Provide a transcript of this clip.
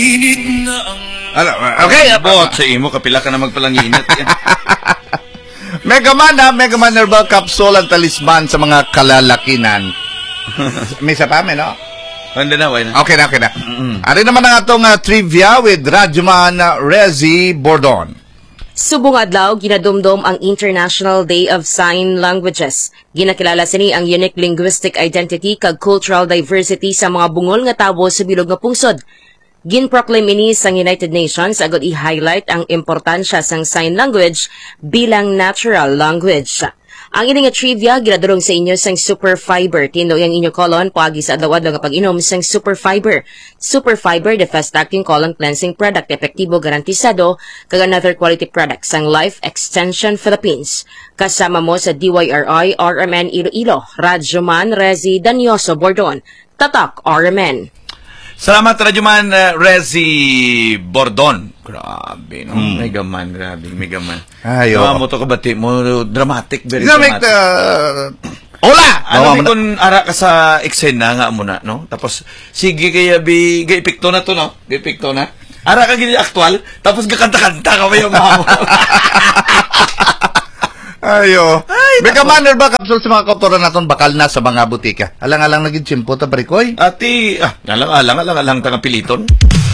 Okay, Bot sa imo, kapila ka na magpalanginat. Megaman Megaman Herbal Capsule ang talisman sa mga kalalakinan. May isa pa, no? Wala na, wala na. Okay na. Ari naman ang atong trivia with Rajuman Rezi Bordon. Subong adlaw ginadumdum ang International Day of Sign Languages. Ginakilala sini ang unique linguistic identity kag cultural diversity sa mga bungol nga tawo sa bilog nga pungsod. Ginproclaim ini sa United Nations agad i-highlight ang importansya sang sign language bilang natural language. Ang ini nga trivia ginadurong sa inyo sang Super Fiber. Tindo yang inyo colon pagi sa adlaw-adlaw nga pag-inom sang Super Fiber. Super Fiber, the fast-acting colon cleansing product, epektibo, garantisado, kag another quality product sang Life Extension Philippines. Kasama mo sa DYRI RMN Iloilo, Rajuman Rezi Danyoso Bordon. Tatak RMN. Salamat, Rajuman Rezi Bordon. Grabe, no? Megaman, grabe, Megaman. Ayo. Mo to kabati mo, dramatic, very Dramatic. Hola! Ano kung ara ka sa eksena nga muna, no? Tapos, sige kaya ipikto na to, no? Ipikto na. Ara ka gini aktual, tapos gakanta-kanta ka ba yung mga mo? Ayo. Megaman Herbal Capsule sa mga kautoran naton bakal na sa mga butika. Alang-alang naging tsimpo ta barikoy. Ati, alang-alang tanga piliton.